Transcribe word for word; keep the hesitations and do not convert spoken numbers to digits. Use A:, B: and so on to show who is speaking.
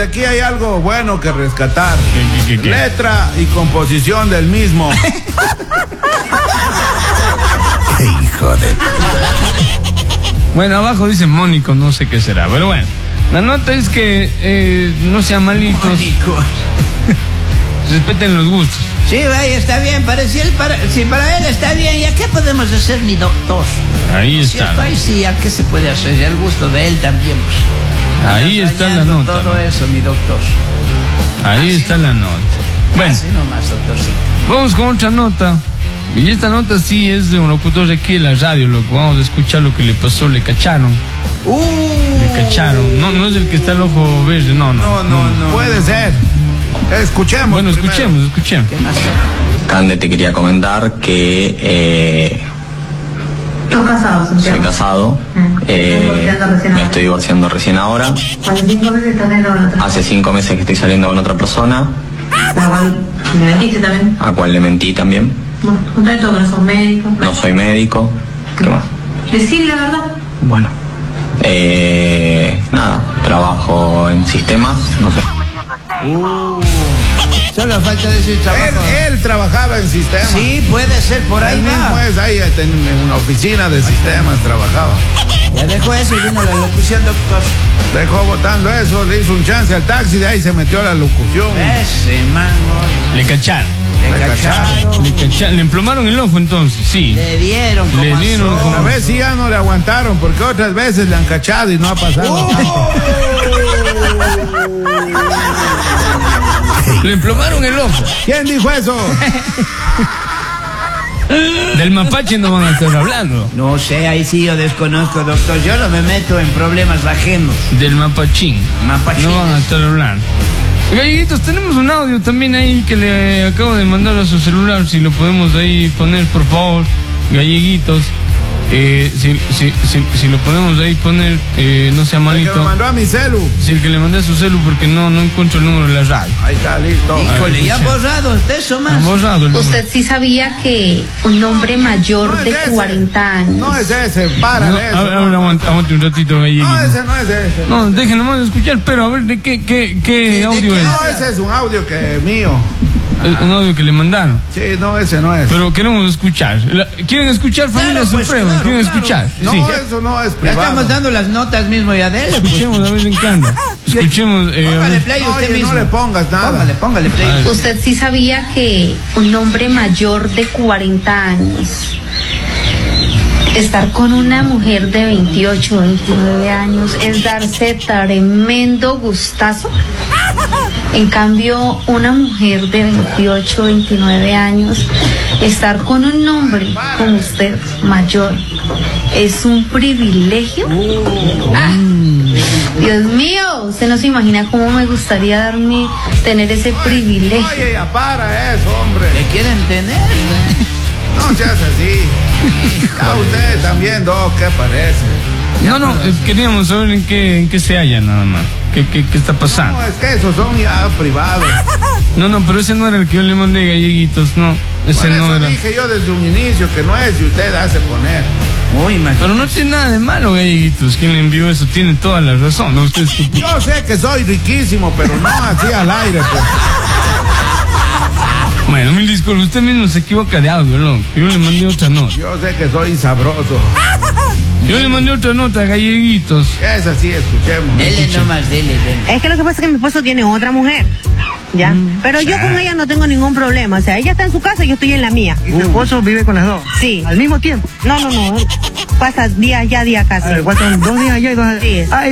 A: de aquí hay algo bueno que rescatar.
B: ¿Qué, qué, qué?
A: Letra y composición del mismo.
C: ¡Qué hijo de...
B: Bueno, abajo dice Mónico, no sé qué será, pero bueno. La nota es que eh, no sean malitos.
D: Mónico.
B: Respeten los gustos.
D: Sí, vaya, está bien. Para si, él, para, si para él está bien, ¿ya qué podemos hacer, mi doctor?
B: Ahí está.
D: ¿Cierto? Ahí sí, ¿a qué se puede hacer? Ya el gusto de él también. Pues.
B: Ahí está la
D: Rayando
B: nota.
D: Todo eso, mi doctor.
B: Ahí
D: Así
B: está
D: no-
B: la nota. Bueno,
D: Así nomás, doctorcito.
B: vamos con otra nota. Y esta nota sí es de un locutor de aquí de la radio, loco. Vamos a escuchar lo que le pasó, le cacharon.
D: Uh,
B: Le cacharon. No, no es el que está el ojo verde, no, no.
D: No, no, no.
A: Puede ser. Escuchemos.
B: Bueno,
A: primero.
B: escuchemos, escuchemos.
D: ¿Qué más?
E: Cande, te quería comentar que eh,
F: ¿Estás casado,
E: soy
F: Santiago?
E: casado,
F: Mm.
E: eh,
F: ¿Estás divorciando recién
E: me
F: ahora?
E: estoy divorciando recién ahora.
F: Hace cinco meses estás viendo con otra.
E: Hace cinco meses que estoy saliendo con otra persona,
F: La cual me mentiste también.
E: a cual le mentí también.
F: Bueno, contame todo, que no sos médico.
E: No soy médico. ¿Qué más?
F: Decir la verdad.
E: Bueno, eh, nada, trabajo en sistemas, no sé.
D: Solo falta decir trabajo.
A: Él, él trabajaba en sistemas.
D: Sí, puede ser, por ahí
A: Él mismo
D: va.
A: es ahí en una oficina de sistemas trabajaba.
D: Ya dejó eso y vino la locución, doctor.
A: Dejó botando eso, le hizo un chance al taxi, de ahí se metió a la locución.
D: Ese mango.
B: Le cacharon.
D: Le
A: Le
D: cacharon.
B: Le cacharon. Le emplomaron el ojo entonces, sí.
D: Le dieron como
B: Le dieron
D: azor.
B: como-
A: A ver si ya no le aguantaron, porque otras veces le han cachado y no ha pasado tanto.
B: Le emplomaron el ojo.
A: ¿Quién dijo eso?
B: Del mapache no van a estar hablando.
D: No sé, ahí sí yo desconozco, doctor. Yo no me meto en problemas ajenos.
B: Del mapachín.
D: Mapachín.
B: No van a estar hablando. Galleguitos, tenemos un audio también ahí que le acabo de mandar a su celular. Si lo podemos ahí poner, por favor. Galleguitos. Eh, si, si, si, si lo podemos ahí poner, eh, no sea
A: El que me
B: malito.
A: mandó a mi celu.
B: Si el que le mandé a su celu porque no, no encuentro el número de la radio.
A: Ahí está, listo.
D: Híjole, ya
B: escucha.
D: borrado usted eso
B: Han
D: más.
B: borrado el número.
G: ¿Usted sí sabía que un hombre mayor
A: No es
G: de
A: ese.
G: cuarenta años
A: No es ese, para
B: No,
A: de
B: a
A: eso.
B: ver, a ver, aguante, aguante un ratito, galleguito.
A: No, ese no es ese.
B: No, déjenlo más escuchar, pero a ver, ¿de qué, qué, qué audio es?
A: No, ese es un audio que es mío.
B: Es un audio que le mandaron.
A: Sí, no, ese no es.
B: Pero queremos escuchar. La- ¿Quieren escuchar, familia
D: Claro, pues,
B: Suprema?
D: claro,
B: ¿Quieren
D: claro.
B: escuchar?
A: No,
B: Sí.
A: eso no es
D: Ya
A: privado.
D: estamos dando las notas mismo ya de él. Pues.
B: Escuchemos a ver en qué anda. Escuchemos. Eh, a
D: Póngale
B: ver.
D: play usted
A: Oye,
D: mismo.
A: no le pongas nada.
D: Póngale, póngale play.
B: Ay.
G: ¿Usted sí sabía que un hombre mayor de cuarenta años estar con una mujer de veintiocho, veintinueve años es darse tremendo gustazo? En cambio, una mujer de veintiocho, veintinueve años estar con un hombre como usted, mayor, es un privilegio. Ah, Dios mío, usted no se imagina cómo me gustaría darme, tener ese privilegio.
A: Oye, ya para eso, hombre.
D: ¿Le quieren tener?
A: No seas así. A usted también, Doc, ¿qué parece?
B: No, no, eh, queríamos saber en qué, en qué se halla nada más. ¿Qué, qué, qué está pasando?
A: No, es que esos son ya privados.
B: No, no, pero ese no era el que yo le mandé, galleguitos, no. Ese
A: Por
B: no
A: eso
B: era.
A: dije yo desde un inicio que no es y usted hace poner.
D: Muy mal.
B: Pero no tiene nada de malo, galleguitos. ¿Quién le envió eso? Tiene toda la razón, ¿no? Usted es estúpido.
A: Yo sé que soy riquísimo, pero no así al aire, pues.
B: Bueno, mil disculpas, usted mismo se equivoca de audio, loco. Yo le mandé otra nota.
A: Yo sé que soy sabroso.
B: Yo le mandé otra nota, galleguitos.
A: Es así, escuchemos.
D: Dele nomás, dele, dele.
H: Es que lo que pasa es que mi esposo tiene otra mujer. ¿Ya? Pero yo con ella no tengo ningún problema. O sea, ella está en su casa y yo estoy en la mía.
I: ¿Y tu esposo vive con las dos?
H: Sí.
I: ¿Al mismo tiempo?
H: No, no, no. Pasa día allá, día acá.
I: A ver, ¿cuántos son? ¿Dos días allá y dos allá?
H: Sí.
I: Ay,